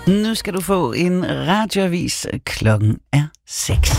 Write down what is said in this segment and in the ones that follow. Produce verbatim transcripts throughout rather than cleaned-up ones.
Nu skal du få en radioavis. Klokken er seks.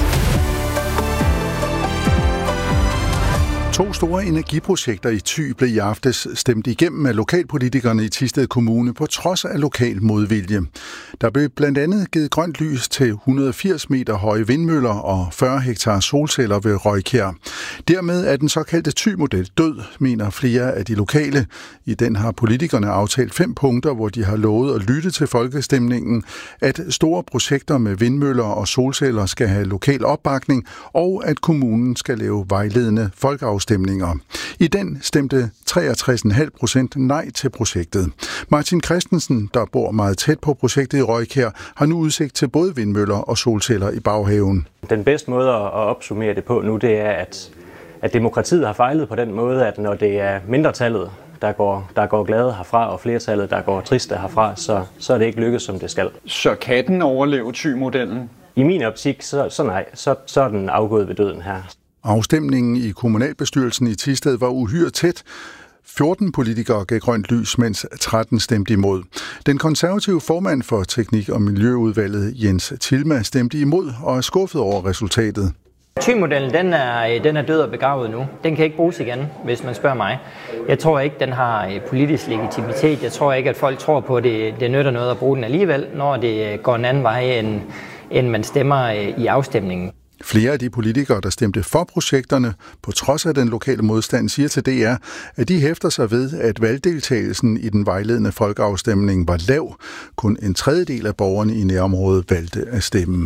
To store energiprojekter i Thy blev i aftes stemt igennem af lokalpolitikerne i Thisted Kommune på trods af lokal modvilje. Der blev blandt andet givet grønt lys til et hundrede og firs meter høje vindmøller og fyrre hektar solceller ved Røjkjær. Dermed er den såkaldte Thy-model død, mener flere af de lokale. I den har politikerne aftalt fem punkter, hvor de har lovet at lytte til folkestemningen, at store projekter med vindmøller og solceller skal have lokal opbakning, og at kommunen skal lave vejledende folkeafstemninger. I den stemte treogtres komma fem procent nej til projektet. Martin Christensen, der bor meget tæt på projektet i Røjkjær, har nu udsigt til både vindmøller og solceller i baghaven. Den bedste måde at opsummere det på nu, det er, at, at demokratiet har fejlet på den måde, at når det er mindretallet, der går, der går glade herfra, og flertallet, der går triste herfra, så, så er det ikke lykkedes, som det skal. Så kan den overleve Thy-modellen? I min optik, så, så nej, så, så er den afgået ved døden her. Afstemningen i kommunalbestyrelsen i Thisted var uhyre tæt. fjorten politikere gav grønt lys, mens tretten stemte imod. Den konservative formand for Teknik- og Miljøudvalget, Jens Tilma, stemte imod og er skuffet over resultatet. Thy-modellen, den er, den er død og begravet nu. Den kan ikke bruges igen, hvis man spørger mig. Jeg tror ikke, den har politisk legitimitet. Jeg tror ikke, at folk tror på, at det, det nytter noget at bruge den alligevel, når det går en anden vej, end, end man stemmer i afstemningen. Flere af de politikere, der stemte for projekterne, på trods af den lokale modstand, siger til D R, at de hæfter sig ved, at valgdeltagelsen i den vejledende folkeafstemning var lav. Kun en tredjedel af borgerne i nærområdet valgte at stemme.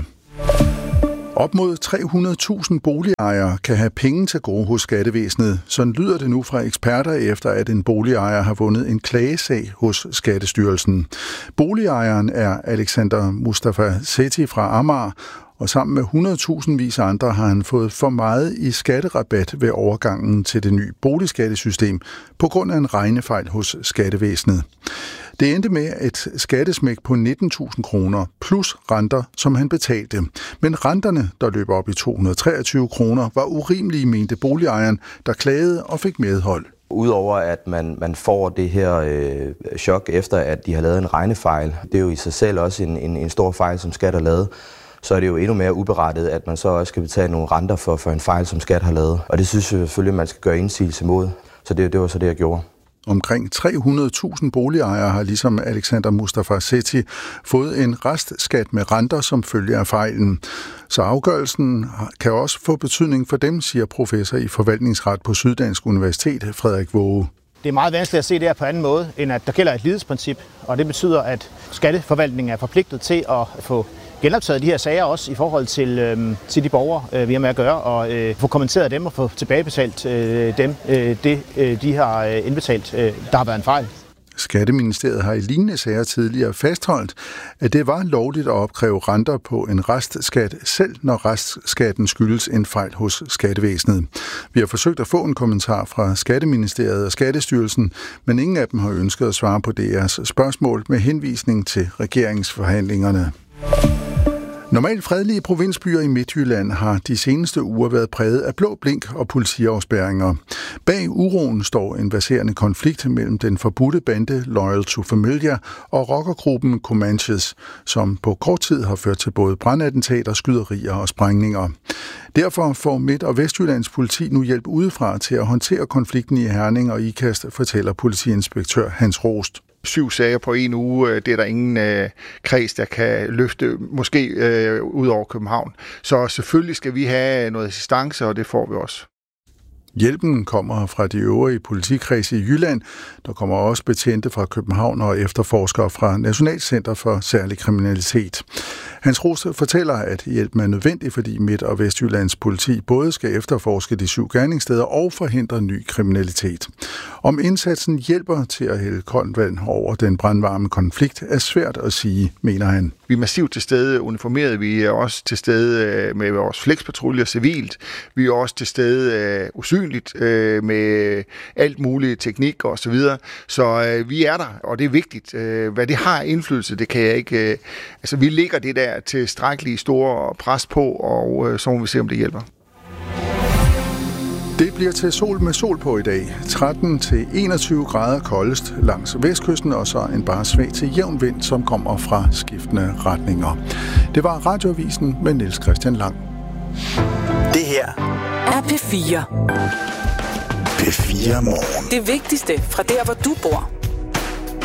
Op mod tre hundrede tusind boligejere kan have penge til gode hos skattevæsenet. Sådan lyder det nu fra eksperter, efter at en boligejer har vundet en klagesag hos Skattestyrelsen. Boligejeren er Alexander Mustafa Sethi fra Amager, og sammen med hundrede tusind vis andre har han fået for meget i skatterabat ved overgangen til det nye boligskattesystem på grund af en regnefejl hos skattevæsenet. Det endte med et skattesmæk på nitten tusind kroner plus renter, som han betalte. Men renterne, der løber op i to hundrede og treogtyve kroner, var urimelige, mente boligejeren, der klagede og fik medhold. Udover at man, man får det her øh, chok efter, at de har lavet en regnefejl, det er jo i sig selv også en, en, en stor fejl, som Skat har lavet, så er det jo endnu mere uberettet, at man så også skal betale nogle renter for, for en fejl, som Skat har lavet. Og det synes jeg selvfølgelig, man skal gøre indsigelse mod. Så det, det var så det, jeg gjorde. Omkring tre hundrede tusind boligejere har ligesom Alexander Mustafa Sethi fået en restskat med renter som følge af fejlen. Så afgørelsen kan også få betydning for dem, siger professor i forvaltningsret på Syddansk Universitet, Frederik Våge. Det er meget vanskeligt at se det her på anden måde, end at der gælder et lighedsprincip, og det betyder, at skatteforvaltningen er forpligtet til at få genoptaget de her sager også i forhold til, øh, til de borgere, øh, vi har med at gøre, og øh, få kommenteret dem og få tilbagebetalt øh, dem, øh, det øh, de har øh, indbetalt, øh, der har været en fejl. Skatteministeriet har i lignende sager tidligere fastholdt, at det var lovligt at opkræve renter på en restskat, selv når restskatten skyldes en fejl hos skattevæsenet. Vi har forsøgt at få en kommentar fra Skatteministeriet og Skattestyrelsen, men ingen af dem har ønsket at svare på D R's spørgsmål med henvisning til regeringsforhandlingerne. Normalt fredelige provinsbyer i Midtjylland har de seneste uger været præget af blå blink og politiafspærringer. Bag uroen står en verserende konflikt mellem den forbudte bande Loyal to Familia og rockergruppen Comanches, som på kort tid har ført til både brandattentater, skyderier og sprængninger. Derfor får Midt- og Vestjyllands politi nu hjælp udefra til at håndtere konflikten i Herning og Ikast, fortæller politiinspektør Hans Rost. Syv sager på en uge, det er der ingen øh, kreds, der kan løfte, måske øh, ud over København. Så selvfølgelig skal vi have noget assistance, og det får vi også. Hjælpen kommer fra de øvrige politikredse i Jylland. Der kommer også betjente fra København og efterforskere fra Nationalcenter for Særlig Kriminalitet. Hans Rose fortæller, at hjælpen er nødvendig, fordi Midt- og Vestjyllands politi både skal efterforske de syv gerningssteder og forhindre ny kriminalitet. Om indsatsen hjælper til at hælde koldt vand over den brandvarme konflikt, er svært at sige, mener han. Vi er massivt til stede uniformeret. Vi er også til stede med vores flexpatruljer civilt. Vi er også til stede usynligt med alt muligt teknik og så videre. Så vi er der, og det er vigtigt. Hvad det har indflydelse, det kan jeg ikke. Altså, vi lægger det der tilstrækkeligt store pres på, og så må vi se, om det hjælper. Det bliver til sol med sol på i dag. tretten til enogtyve grader koldest langs vestkysten, og så en bare svag til jævn vind, som kommer fra skiftende retninger. Det var Radioavisen med Niels Christian Lang. Det her er P fire. P fire Morgen. Det vigtigste fra der, hvor du bor.